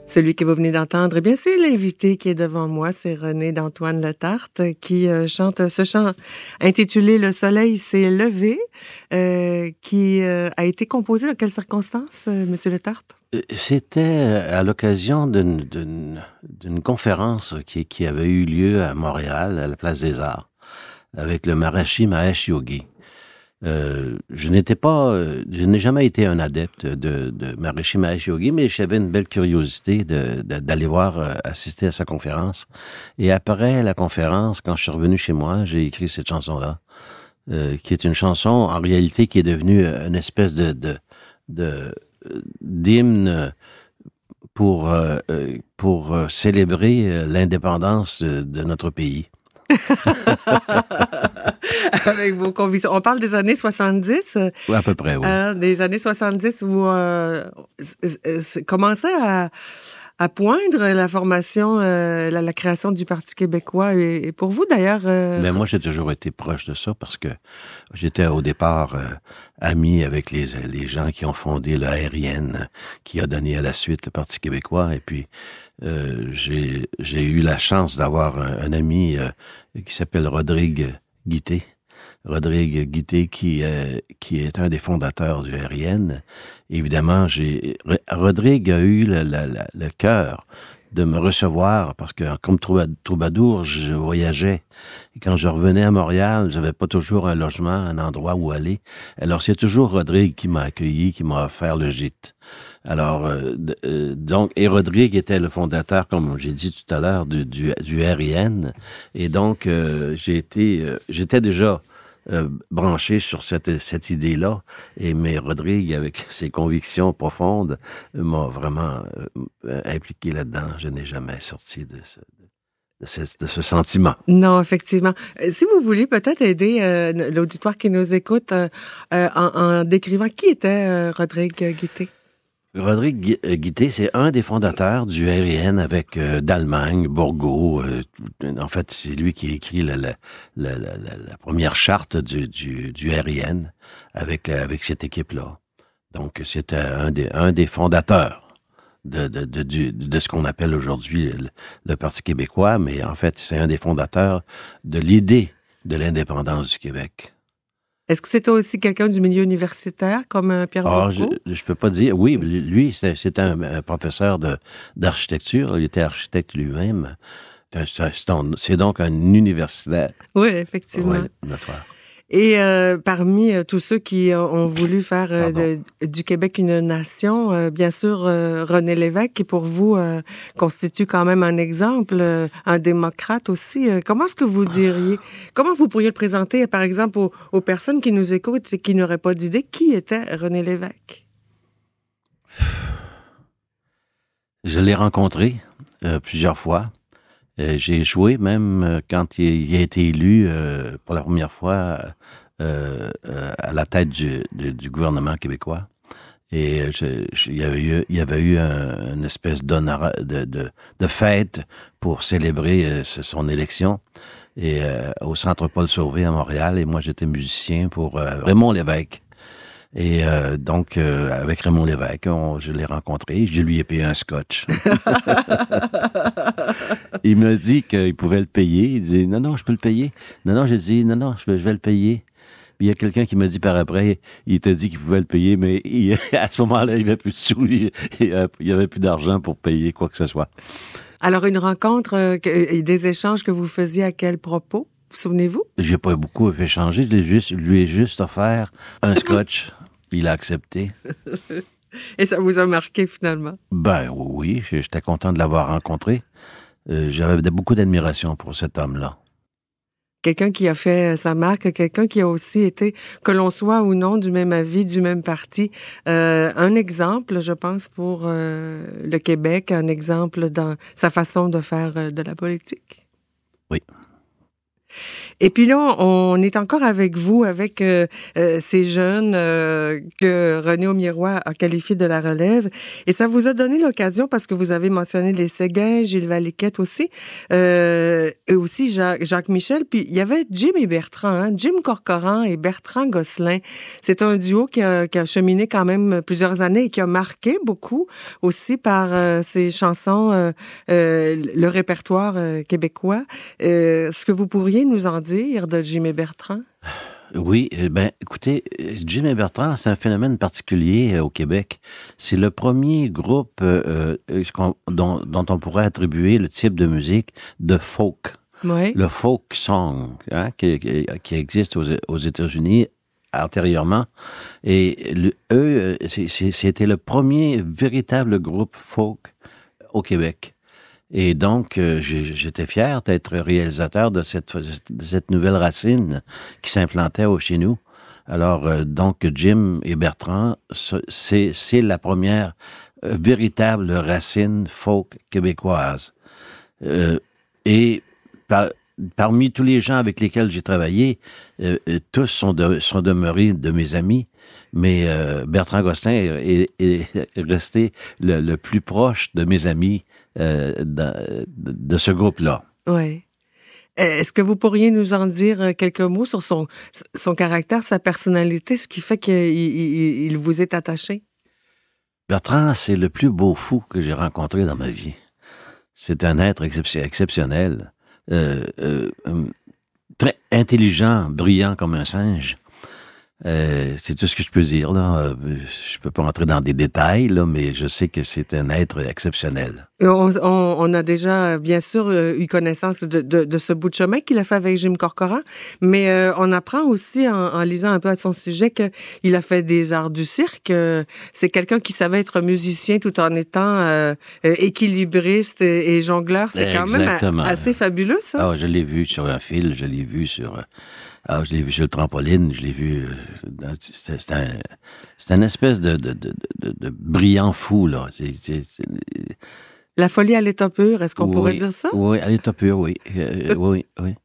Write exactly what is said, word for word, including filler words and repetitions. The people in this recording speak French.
Celui que vous venez d'entendre, eh bien, c'est l'invité qui est devant moi, c'est René d'Antoine Letarte qui euh, chante ce chant intitulé « Le soleil s'est levé euh, », qui euh, a été composé dans quelles circonstances, euh, Monsieur Letarte? C'était à l'occasion d'une, d'une, d'une conférence qui, qui avait eu lieu à Montréal, à la Place des Arts, avec le Maharishi Mahesh Yogi. Euh, je n'étais pas, euh, je n'ai jamais été un adepte de, de Maharishi Mahesh Yogi, mais j'avais une belle curiosité de, de, d'aller voir, euh, assister à sa conférence. Et après la conférence, quand je suis revenu chez moi, j'ai écrit cette chanson-là, euh, qui est une chanson, en réalité, qui est devenue une espèce de, de, de d'hymne pour, euh, pour célébrer l'indépendance de, de notre pays. Avec vos convictions. On parle des années soixante-dix. Oui, à peu près, oui. Euh, des années soixante-dix où euh, commençait à, à poindre la formation, euh, la, la création du Parti québécois. Et, et pour vous, d'ailleurs... Euh... Mais moi, j'ai toujours été proche de ça parce que j'étais au départ euh, ami avec les, les gens qui ont fondé le R I N, qui a donné à la suite le Parti québécois. Et puis, euh, j'ai, j'ai eu la chance d'avoir un, un ami euh, qui s'appelle Rodrigue Guité. Rodrigue Guité, qui, euh, qui est un des fondateurs du R I N. Évidemment, j'ai Rodrigue a eu le, le, le, le cœur de me recevoir parce que, comme troubadour, je voyageais. Et quand je revenais à Montréal, j'avais pas toujours un logement, un endroit où aller. Alors, c'est toujours Rodrigue qui m'a accueilli, qui m'a offert le gîte. Alors, euh, euh, donc, et Rodrigue était le fondateur, comme j'ai dit tout à l'heure, du, du, du R I N. Et donc, euh, j'ai été, euh, j'étais déjà Euh, branché sur cette, cette idée-là. Et mais Rodrigue, avec ses convictions profondes, m'a vraiment euh, impliqué là-dedans. Je n'ai jamais sorti de ce, de ce, de ce sentiment. Non, effectivement. Si vous voulez peut-être aider euh, l'auditoire qui nous écoute euh, euh, en, en décrivant qui était euh, Rodrigue Guité. Rodrigue Guité, c'est un des fondateurs du R I N avec euh, d'Allemagne, Bourgault. Euh, en fait, c'est lui qui a écrit la, la, la, la, la première charte du, du, du R I N avec, avec cette équipe-là. Donc, c'était un des, un des fondateurs de, de, de, de, de ce qu'on appelle aujourd'hui le, le Parti québécois, mais en fait, c'est un des fondateurs de l'idée de l'indépendance du Québec. Est-ce que c'était aussi quelqu'un du milieu universitaire, comme euh, Pierre Ah, Bourgault? je, je peux pas dire. Oui, lui, c'était, c'était un, un professeur de, d'architecture. Il était architecte lui-même. C'est, c'est, un, c'est donc un universitaire. Oui, effectivement. Oui, notoire. Et euh, parmi euh, tous ceux qui euh, ont voulu faire euh, de, du Québec une nation, euh, bien sûr, euh, René Lévesque, qui pour vous euh, constitue quand même un exemple, euh, un démocrate aussi. Euh, comment est-ce que vous diriez, comment vous pourriez le présenter, par exemple, aux, aux personnes qui nous écoutent et qui n'auraient pas d'idée, qui était René Lévesque? Je l'ai rencontré euh, plusieurs fois. Euh, j'ai joué même euh, quand il, il a été élu euh, pour la première fois euh, euh, à la tête du, du, du gouvernement québécois. Et je, je, il y avait eu, il y avait eu un, une espèce d'honneur, de, de, de fête pour célébrer euh, son élection. Et euh, au Centre Paul Sauvé à Montréal. Et moi, j'étais musicien pour euh, Raymond Lévesque. Et euh, donc, euh, avec Raymond Lévesque, on, je l'ai rencontré. Je lui ai payé un scotch. Il m'a dit qu'il pouvait le payer. Il dit, non, non, je peux le payer. Non, non, j'ai dit, non, non, je vais, je vais le payer. Puis il y a quelqu'un qui m'a dit par après, il t'a dit qu'il pouvait le payer, mais il, à ce moment-là, il n'y avait plus de sous. Il n'y avait plus d'argent pour payer quoi que ce soit. Alors, une rencontre euh, et des échanges que vous faisiez à quel propos? Vous souvenez-vous? J'ai pas beaucoup échangé. Je l'ai juste, lui ai juste offert un scotch. Il a accepté. Et ça vous a marqué, finalement? Ben oui, j'étais content de l'avoir rencontré. Euh, j'avais beaucoup d'admiration pour cet homme-là. Quelqu'un qui a fait sa marque, quelqu'un qui a aussi été, que l'on soit ou non du même avis, du même parti. Euh, un exemple, je pense, pour euh, le Québec, un exemple dans sa façon de faire euh, de la politique. Oui. Et puis là, on est encore avec vous, avec euh, euh, ces jeunes euh, que René Aumiérois a qualifiés de la relève. Et ça vous a donné l'occasion, parce que vous avez mentionné les Séguin, Gilles Valiquette aussi, euh, et aussi Jacques, Jacques Michel. Puis il y avait Jim et Bertrand, hein, Jim Corcoran et Bertrand Gosselin. C'est un duo qui a, qui a cheminé quand même plusieurs années et qui a marqué beaucoup aussi par euh, ses chansons, euh, euh, le répertoire euh, québécois. Euh, est-ce que vous pourriez nous en dire de Jim et Bertrand? Oui, ben, écoutez, Jim et Bertrand, c'est un phénomène particulier euh, au Québec. C'est le premier groupe euh, euh, dont, dont on pourrait attribuer le type de musique de folk. Oui. Le folk song, hein, qui, qui, qui existe aux, aux États-Unis antérieurement. Et le, eux, c'est, c'est, c'était le premier véritable groupe folk au Québec. Et donc, euh, j'étais fier d'être réalisateur de cette, de cette nouvelle racine qui s'implantait au chez nous. Alors, euh, donc, Jim et Bertrand, c'est, c'est la première euh, véritable racine folk québécoise. Euh, et par, parmi tous les gens avec lesquels j'ai travaillé, euh, tous sont, de, sont demeurés de mes amis. Mais euh, Bertrand Gosselin est, est, est resté le, le plus proche de mes amis euh, de, de ce groupe-là. Oui. Est-ce que vous pourriez nous en dire quelques mots sur son, son caractère, sa personnalité, ce qui fait qu'il il, il vous est attaché? Bertrand, c'est le plus beau fou que j'ai rencontré dans ma vie. C'est un être exceptionnel, euh, euh, très intelligent, brillant comme un singe. Euh, c'est tout ce que je peux dire, là. Je peux pas entrer dans des détails, là, mais je sais que c'est un être exceptionnel. On, on, on a déjà, bien sûr, eu connaissance de, de, de ce bout de chemin qu'il a fait avec Jim Corcoran, mais euh, on apprend aussi, en, en lisant un peu à son sujet, qu'il a fait des arts du cirque. C'est quelqu'un qui savait être musicien tout en étant euh, équilibriste et, et jongleur. C'est quand Exactement. Même assez fabuleux, ça. Ah, je l'ai vu sur un fil, je l'ai vu sur... Ah, je l'ai vu sur le trampoline, je l'ai vu... C'est, c'est, un, c'est une espèce de, de, de, de, de brillant fou, là. C'est, c'est, c'est... La folie à l'état pur, est-ce qu'on oui, pourrait dire ça? Oui, à l'état pur, oui. Euh, oui, oui.